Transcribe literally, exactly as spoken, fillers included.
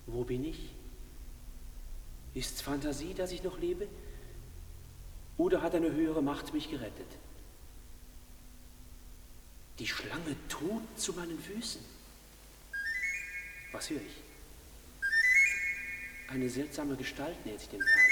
Wo bin ich? Ist's Fantasie, dass ich noch lebe? Oder hat eine höhere Macht mich gerettet? Die Schlange tot zu meinen Füßen. Was höre ich? Eine seltsame Gestalt nähert sich dem Pfad.